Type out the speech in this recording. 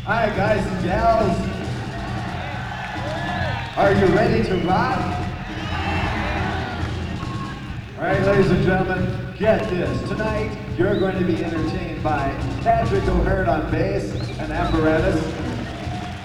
All right, guys and gals, are you ready to rock? All right, ladies and gentlemen, get this. Tonight, you're going to be entertained by Patrick O'Hare on bass and apparatus,